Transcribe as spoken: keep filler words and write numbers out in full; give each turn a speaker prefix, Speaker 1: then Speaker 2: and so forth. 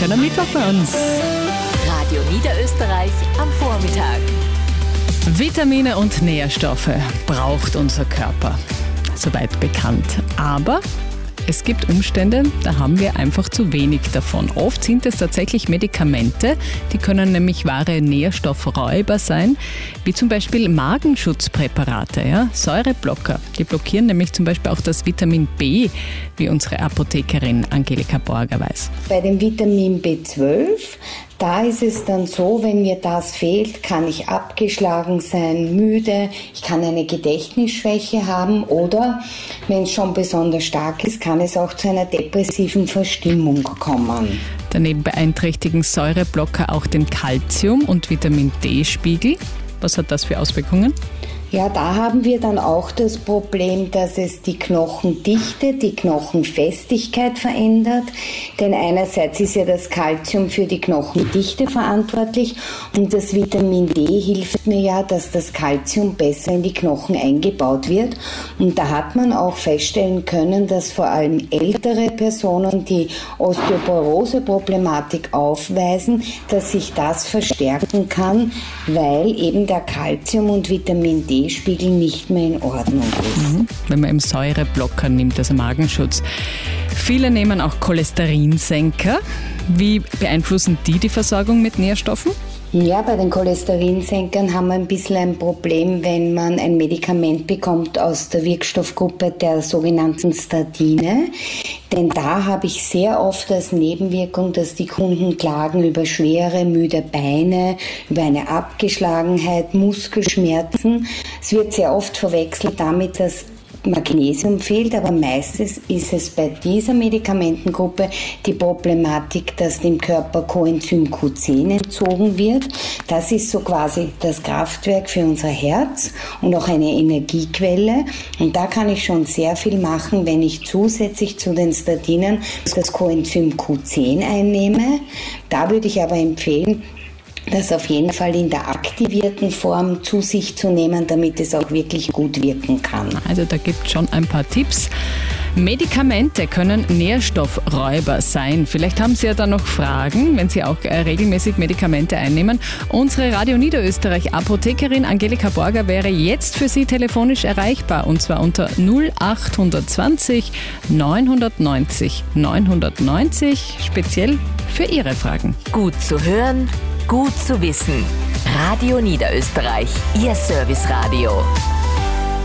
Speaker 1: schöner Mittwoch bei uns.
Speaker 2: Radio Niederösterreich am Vormittag.
Speaker 1: Vitamine und Nährstoffe braucht unser Körper. Soweit bekannt. Aber es gibt Umstände, da haben wir einfach zu wenig davon. Oft sind es tatsächlich Medikamente, die können nämlich wahre Nährstoffräuber sein, wie zum Beispiel Magenschutzpräparate, ja? Säureblocker. Die blockieren nämlich zum Beispiel auch das Vitamin B, wie unsere Apothekerin Angelika Borger weiß.
Speaker 3: Bei dem Vitamin B zwölf, da ist es dann so, wenn mir das fehlt, kann ich abgeschlagen sein, müde, ich kann eine Gedächtnisschwäche haben oder, wenn es schon besonders stark ist, kann es auch zu einer depressiven Verstimmung kommen.
Speaker 1: Daneben beeinträchtigen Säureblocker auch den Calcium- und Vitamin D-Spiegel. Was hat das für Auswirkungen?
Speaker 3: Ja, da haben wir dann auch das Problem, dass es die Knochendichte, die Knochenfestigkeit verändert. Denn einerseits ist ja das Calcium für die Knochendichte verantwortlich und das Vitamin D hilft mir ja, dass das Calcium besser in die Knochen eingebaut wird. Und da hat man auch feststellen können, dass vor allem ältere Personen die Osteoporose-Problematik aufweisen, dass sich das verstärken kann, weil eben der Calcium- und Vitamin D Spiegel nicht mehr in Ordnung ist.
Speaker 1: Mhm. Wenn man eben Säureblocker nimmt, also Magenschutz. Viele nehmen auch Cholesterinsenker. Wie beeinflussen die die Versorgung mit Nährstoffen?
Speaker 3: Ja, bei den Cholesterinsenkern haben wir ein bisschen ein Problem, wenn man ein Medikament bekommt aus der Wirkstoffgruppe der sogenannten Statine. Denn da habe ich sehr oft als Nebenwirkung, dass die Kunden klagen über schwere, müde Beine, über eine Abgeschlagenheit, Muskelschmerzen. Es wird sehr oft verwechselt damit, dass Magnesium fehlt, aber meistens ist es bei dieser Medikamentengruppe die Problematik, dass dem Körper Coenzym Q zehn entzogen wird. Das ist so quasi das Kraftwerk für unser Herz und auch eine Energiequelle. Und da kann ich schon sehr viel machen, wenn ich zusätzlich zu den Statinen das Coenzym Q zehn einnehme. Da würde ich aber empfehlen, das auf jeden Fall in der aktivierten Form zu sich zu nehmen, damit es auch wirklich gut wirken kann.
Speaker 1: Also da gibt es schon ein paar Tipps. Medikamente können Nährstoffräuber sein. Vielleicht haben Sie ja da noch Fragen, wenn Sie auch äh, regelmäßig Medikamente einnehmen. Unsere Radio Niederösterreich Apothekerin Angelika Borger wäre jetzt für Sie telefonisch erreichbar und zwar unter null acht zwanzig neunhundertneunzig neunhundertneunzig, speziell für Ihre Fragen.
Speaker 2: Gut zu hören, gut zu wissen. Radio Niederösterreich, Ihr Serviceradio.